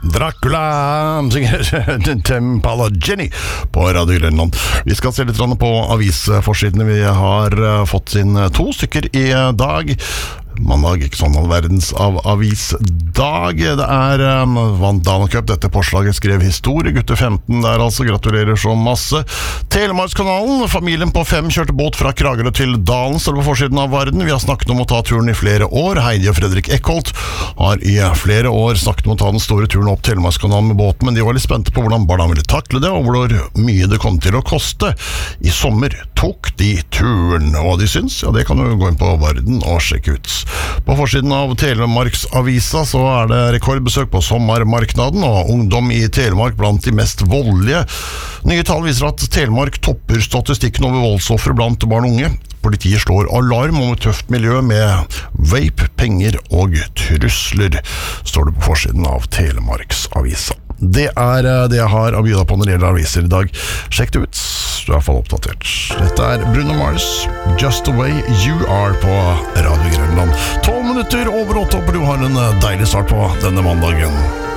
Dracula synger Tempala Jenny på Radio Grønland. Vi skal se litt på avisforsidene. Vi har fått inn 2 stykker i dag. Mandag, ikke sånn all verdens av avisdag. Det vant Dana Cup. Dette påslaget skrev historie. Gutter 15 der altså. Gratulerer så masse. Telemarkskanalen. Familien på 5 kjørte båt fra Kragerø til Dalen, står på forsiden av Varden. Vi har snakket om å ta turen i flere år. Heidi og Fredrik Eckholt har i flere år snakket om å ta den store turen opp Telemarkskanalen med båten, men de var litt spente på hvordan barna ville takle det, og hvor mye det kom til å koste. I sommer tok de turen, og de syns, ja, det kan du gå inn på Varden og sjekke ut. På forsiden av Telemarksavisa så det rekordbesøk på sommermarknaden, og ungdom i Telemark blant de mest voldelige. Nye tall viser at Telemark topper statistikken over voldsoffer blant barn og unge. Politiet slår alarm om et tøft miljø med vape, penger og trusler, står det på forsiden av Telemarksavisa. Det det jeg har å bjuda på når det gjelder aviser i dag. Sjekk det ut, du er i hvert fall oppdatert. Dette Bruno Mars, Just the Way You Are på Radio Grønland. 12 minutter over 8, håper du har en deilig start på denne mandagen.